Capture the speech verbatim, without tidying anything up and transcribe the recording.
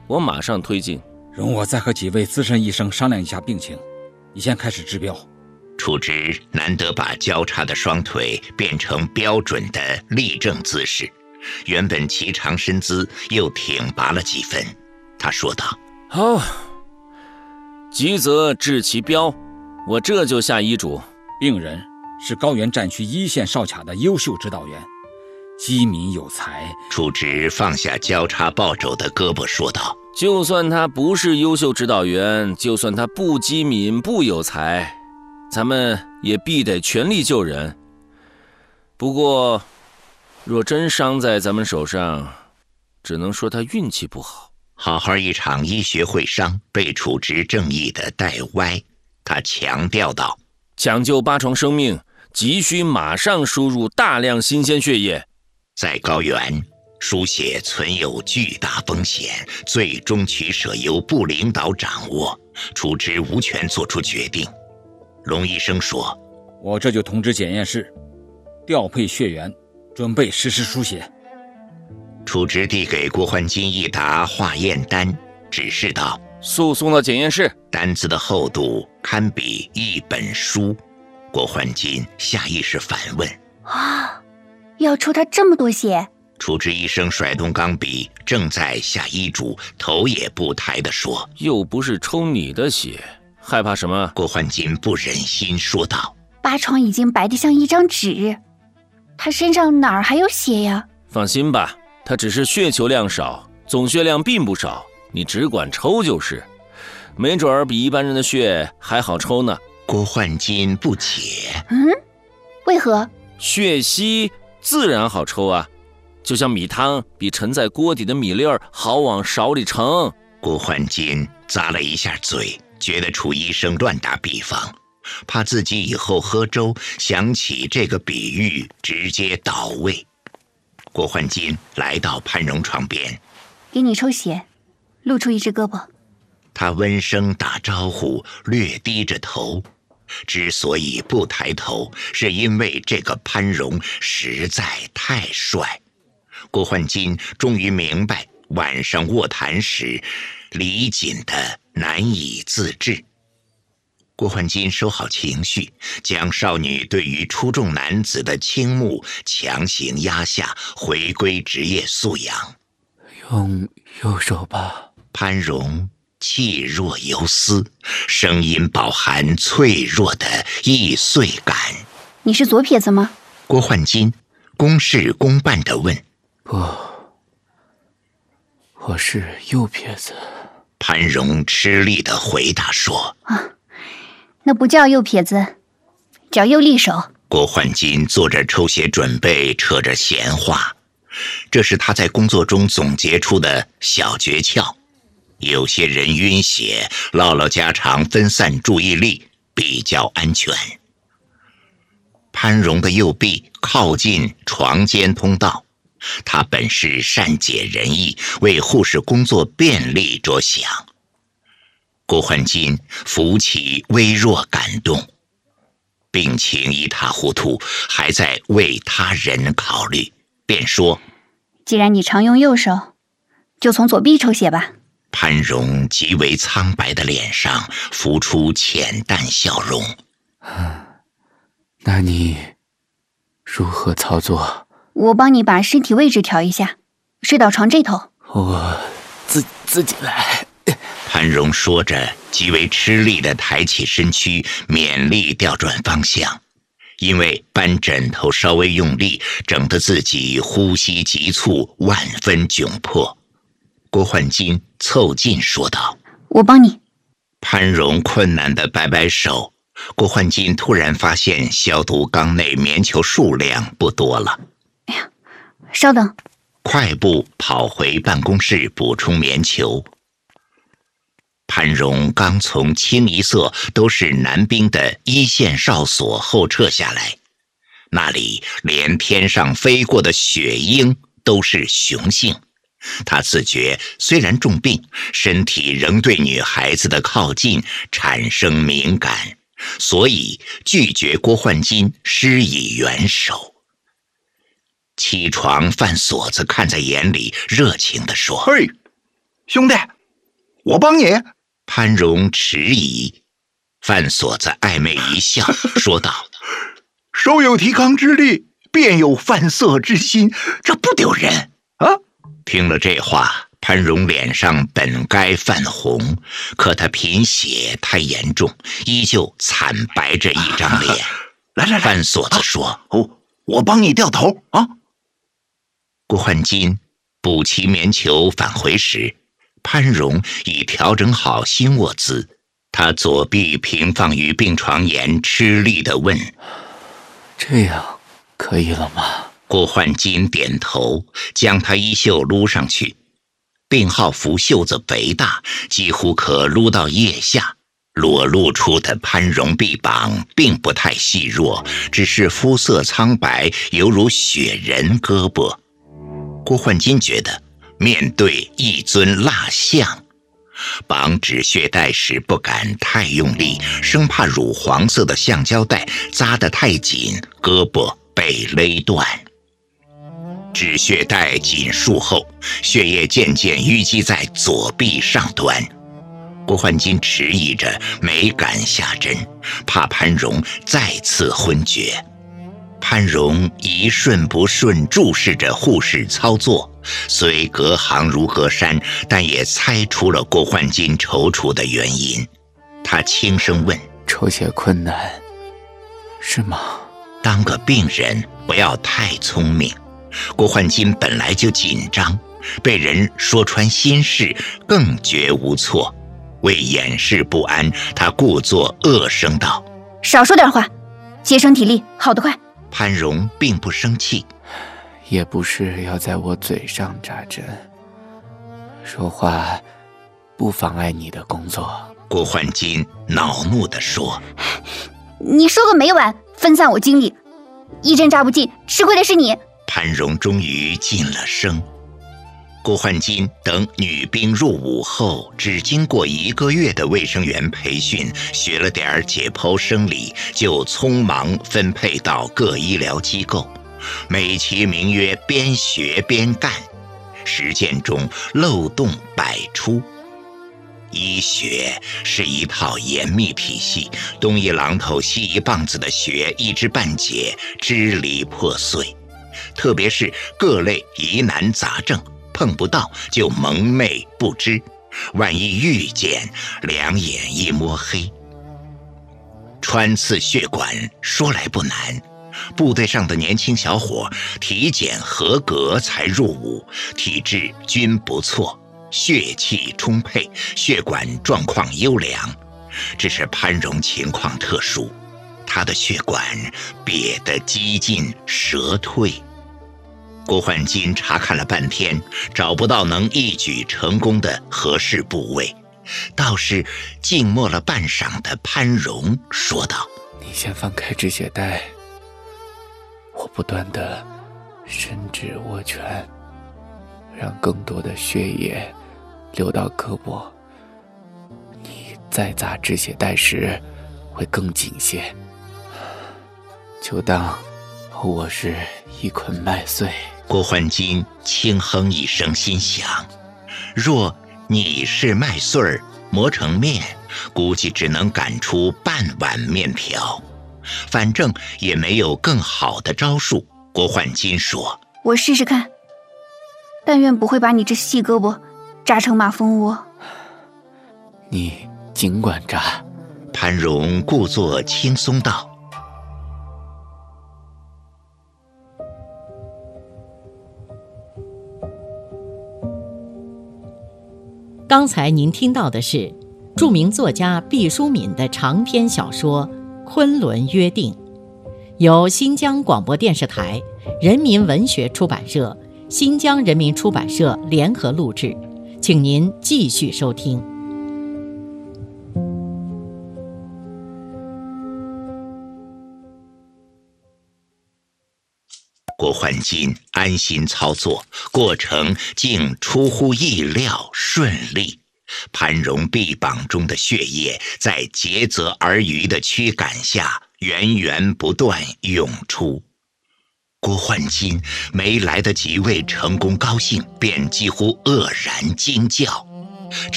我马上推进。 容我再和几位资深医生商量一下病情，你先开始治标。 楚之难得把交叉的双腿变成标准的立正姿势，原本颀长身姿又挺拔了几分。他说道： 好，急则治其标，我这就下医嘱。 病人是高原战区一线哨卡的优秀指导员，机敏有才。 楚之放下交叉抱肘的胳膊说道： 就算他不是优秀指导员，就算他不机敏不有才，咱们也必得全力救人。不过若真伤在咱们手上，只能说他运气不好。 好好一场医学会商被楚之正义的带歪，他强调道： 抢救八床生命，急需马上输入大量新鲜血液。 在高原输血存有巨大风险，最终取舍由部领导掌握，楚之无权做出决定。龙医生说： 我这就通知检验室调配血源，准备实施输血。 楚之递给郭焕金一沓化验单，指示道： 速送到检验室。 单子的厚度堪比一本书。郭焕金下意识反问： 啊，要抽他这么多血？ 楚之医生甩动钢笔，正在下医嘱，头也不抬地说： 又不是抽你的血，害怕什么？ 郭焕金不忍心说道： 八床已经白得像一张纸，他身上哪儿还有血呀？ 放心吧，他只是血球量少，总血量并不少，你只管抽就是，没准儿比一般人的血还好抽呢。 郭焕金不解： 嗯，为何？ 血稀自然好抽啊，就像米汤比盛在锅底的米粒儿好往勺里盛。 郭焕金咂了一下嘴，觉得楚医生乱打比方，怕自己以后喝粥想起这个比喻直接倒胃。郭焕金来到潘荣床边： 给你抽血，露出一只胳膊。 他温声打招呼，略低着头。之所以不抬头，是因为这个潘荣实在太帅。郭焕金终于明白晚上卧谈时李锦的难以自制。郭焕金收好情绪，将少女对于出众男子的倾慕强行压下，回归职业素养。 用右手吧。 潘荣气若游丝，声音饱含脆弱的易碎感。 你是左撇子吗？ 郭焕金公事公办地问。 不，我是右撇子。 潘荣吃力地回答说。 啊，那不叫右撇子，叫右利手。 郭焕金做着抽血准备，扯着闲话，这是他在工作中总结出的小诀窍。有些人晕血，唠唠家常，分散注意力，比较安全。潘荣的右臂靠近床间通道，他本是善解人意，为护士工作便利着想。郭焕金浮起微弱感动，病情一塌糊涂，还在为他人考虑，便说： 既然你常用右手，就从左臂抽血吧。 潘荣极为苍白的脸上浮出浅淡笑容。 那你如何操作？ 我帮你把身体位置调一下，睡到床这头。 我自自己来。 潘荣说着，极为吃力地抬起身躯，勉力调转方向。因为搬枕头稍微用力，整得自己呼吸急促，万分窘迫。郭焕金凑近说道： 我帮你。 潘荣困难地摆摆手。郭焕金突然发现消毒缸内棉球数量不多了。 哎呀，稍等。 快步跑回办公室补充棉球。潘荣刚从清一色都是男兵的一线哨所后撤下来，那里连天上飞过的雪鹰都是雄性。他自觉虽然重病，身体仍对女孩子的靠近产生敏感，所以拒绝郭焕金施以援手。起床范锁子看在眼里，热情地说： 嘿，兄弟， 我帮你。 潘荣迟疑，范锁子暧昧一笑，说道： 手有提纲之力，便有犯色之心，这不丢人啊！ 听了这话，潘荣脸上本该泛红，可他贫血太严重，依旧惨白着一张脸。 来来来， 范锁子说： 啊、哦，我帮你掉头啊！ 郭焕金补齐棉球返回时，潘荣已调整好新卧姿，他左臂平放于病床沿，吃力地问： 这样可以了吗？ 郭焕金点头，将他衣袖撸上去。病号服袖子肥大，几乎可撸到腋下，裸露出的潘荣臂膀并不太细弱，只是肤色苍白，犹如雪人胳膊。郭焕金觉得面对一尊蜡像，绑止血带时不敢太用力，生怕乳黄色的橡胶带扎得太紧，胳膊被勒断。止血带紧束后，血液渐渐淤积在左臂上端。郭焕金迟疑着，没敢下针，怕潘荣再次昏厥。潘荣一瞬不瞬注视着护士操作，虽隔行如隔山，但也猜出了郭焕金踌躇的原因。他轻声问： 抽血困难是吗？ 当个病人不要太聪明。郭焕金本来就紧张，被人说穿心事更觉无措。为掩饰不安，他故作恶声道： 少说点话，节省体力，好得快。 潘荣并不生气， 也不是要在我嘴上扎针，说话不妨碍你的工作。 郭焕金恼怒地说： 你说个没完，分散我精力，一针扎不进，吃亏的是你。 潘荣终于噤了声。郭焕金等女兵入伍后，只经过一个月的卫生员培训，学了点解剖生理，就匆忙分配到各医疗机构，美其名曰边学边干，实践中漏洞百出。医学是一套严密体系，东一榔头西一棒子的学一知半解，支离破碎。特别是各类疑难杂症，碰不到就蒙昧不知，万一遇见，两眼一摸黑。穿刺血管说来不难，部队上的年轻小伙体检合格才入伍，体质均不错，血气充沛，血管状况优良。只是潘荣情况特殊，他的血管瘪得几近折退。郭焕金查看了半天，找不到能一举成功的合适部位，倒是静默了半晌的潘荣说道： 你先放开止血带，我不断地伸指握拳，让更多的血液流到胳膊，你再扎止血带时会更紧些，就当我是一捆麦穗。 郭焕金轻哼一声，心想：若你是麦穗儿磨成面，估计只能擀出半碗面条。反正也没有更好的招数。郭焕金说： 我试试看，但愿不会把你这细胳膊扎成马蜂窝。 你尽管扎。 潘荣故作轻松道。 刚才您听到的是著名作家毕淑敏的长篇小说《昆仑约定》，由新疆广播电视台、人民文学出版社、新疆人民出版社联合录制，请您继续收听。 郭焕金安心操作，过程竟出乎意料顺利。潘荣臂膀中的血液在竭泽而渔的驱赶下源源不断涌出。郭焕金没来得及为成功高兴，便几乎愕然惊叫。这